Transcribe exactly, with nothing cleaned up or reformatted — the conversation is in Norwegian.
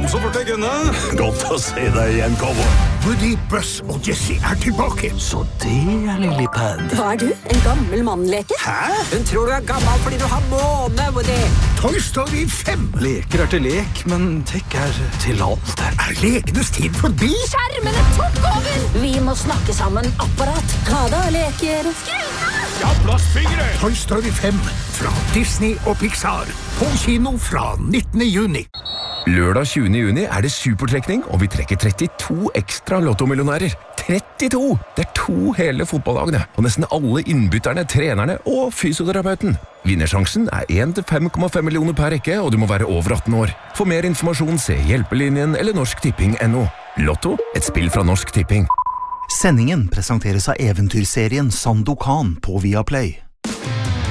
så fort jeg kunne. Godt å se deg igjen, cowboy. Woody, Buzz og Jessie er tilbake. Så det er Lillipad. Hva er du? En gammel mannleke? Hæ? Hun tror du er gammel fordi du har måne, Woody. Toy Story fem. Leker er til lek, men tech er til alt. Er lekenes tid forbi? Skjermene tok over! Vi må snakke sammen, apparat. Ha da, leker. Ja, plastfingre! Toy Story fem fra Disney og Pixar. På kino fra nittende juni. Lørdag tjuende juni er det supertrekning, og vi trekker trettito ekstra lottomillionærer. trettito! Det er to hele fotballagene, og nesten alle innbytterne, trenerne og fysioterapeuten. Vinnersjansen er én til fem komma fem millioner per rekke, og du må være over atten år. For mer informasjon, se Hjelpelinjen eller Norsk Tipping punktum no. Lotto, et spill fra Norsk Tipping. Sendingen presenteres av eventyrserien Sandokan på Viaplay.